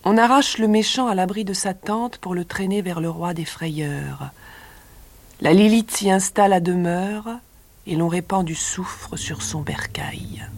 On arrache le méchant à l'abri de sa tente pour le traîner vers le roi des frayeurs. La Lilith s'y installe à demeure et l'on répand du soufre sur son bercail.